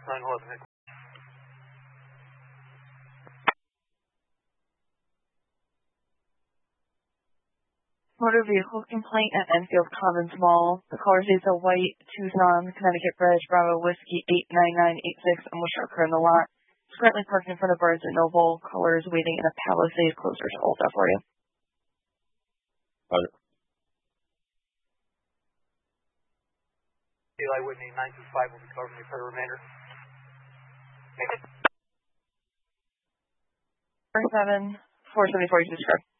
911. Motor vehicle complaint at Enfield Commons Mall. The caller sees a white Tucson, Connecticut Bridge, Bravo Whiskey 89986, and will occur in the lot. It's currently parked in front of Barnes & Noble. Caller is waiting in a Palisade closer to Ulta for you. Okay. Eli Whitney 925 will be covering me for the remainder. 474, you describe.